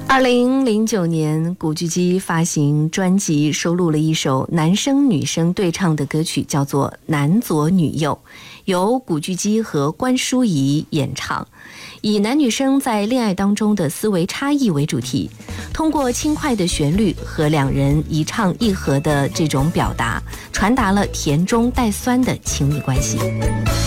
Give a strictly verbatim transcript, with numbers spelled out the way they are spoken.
二零零九年，古巨基发行专辑，收录了一首男生女生对唱的歌曲，叫做《男左女右》，由古巨基和关淑怡演唱，以男女生在恋爱当中的思维差异为主题，通过轻快的旋律和两人一唱一和的这种表达，传达了甜中带酸的亲密关系。